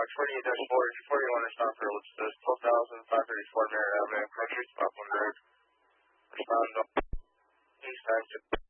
28-4, 41 is stop for what's this, 12,534 Merritt Avenue, Country, Stop 100. Respond east side.